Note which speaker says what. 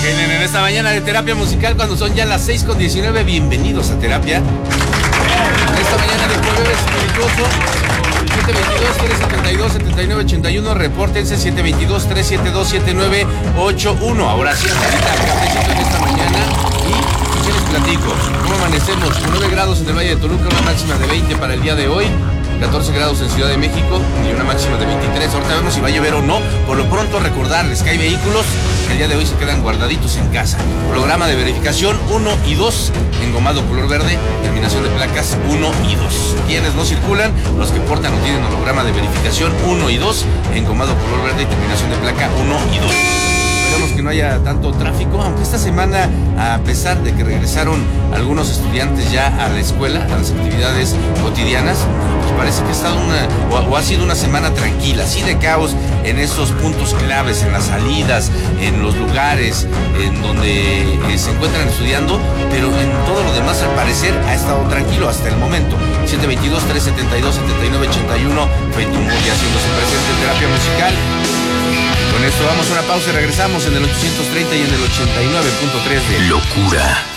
Speaker 1: En esta mañana de terapia musical, cuando son ya las 6:19, bienvenidos a terapia. En esta mañana de jueves espirituoso, 722-372-7981, repórtense 722-372-7981. Ahora sí, ahorita cafecito en esta mañana y ¿qué les platico? ¿Cómo amanecemos? Con 9 grados en el Valle de Toluca, una máxima de 20 para el día de hoy. 14 grados en Ciudad de México y una máxima de 23. Ahorita vemos si va a llover o no. Por lo pronto recordarles que hay vehículos que el día de hoy se quedan guardaditos en casa. Programa de verificación 1 y 2, engomado color verde, terminación de placas 1 y 2. Quienes no circulan, los que portan o tienen holograma de verificación 1 y 2, engomado color verde y terminación de placa 1 y 2. Esperemos que no haya tanto tráfico, aunque esta semana, a pesar de que regresaron algunos estudiantes ya a la escuela, a las actividades cotidianas, pues parece que ha estado ha sido una semana tranquila, sí, de caos en esos puntos claves, en las salidas, en los lugares en donde se encuentran estudiando, pero en todo lo demás al parecer ha estado tranquilo hasta el momento. 722-372-7981, Facebook ya haciéndose presente en terapia musical. Con esto vamos a una pausa y regresamos en el 830 y en el 89.3 de
Speaker 2: Locura.